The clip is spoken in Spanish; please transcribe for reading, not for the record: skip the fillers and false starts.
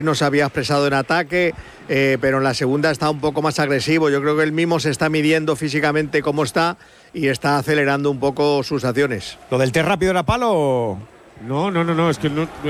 no se había expresado en ataque, pero en la segunda está un poco más agresivo. Yo creo que él mismo se está midiendo físicamente cómo está y está acelerando un poco sus acciones. ¿Lo del test rápido era palo o...? No, es que no,